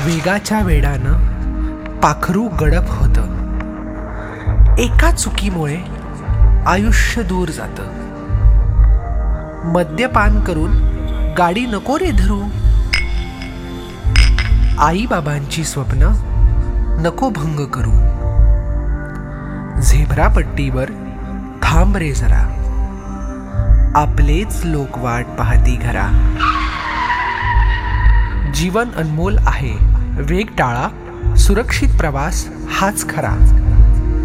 वेगाच्या वेडानं पाखरू गडप होतं. एका चुकीमुळे आयुष्य दूर जातं. मद्यपान करून गाडी नको रे धरू. आई बाबांची स्वप्न नको भंग करू. झेब्रा पट्टीवर थांब रे जरा. आपलेच लोक वाट पाहती घरा. जीवन अनमोल आहे, वेग टाळा, सुरक्षित प्रवास हाच खरा.